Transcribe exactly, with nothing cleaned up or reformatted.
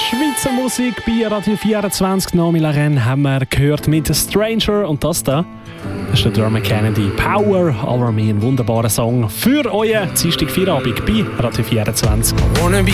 Schweizer Musik bei Radio vierundzwanzig. Naomi Laren haben wir gehört mit Stranger. Und das da, das ist der Dermot Kennedy. Power over me, ein wunderbarer Song für euren Dienstag Feierabend bei Radio vierundzwanzig. I wanna be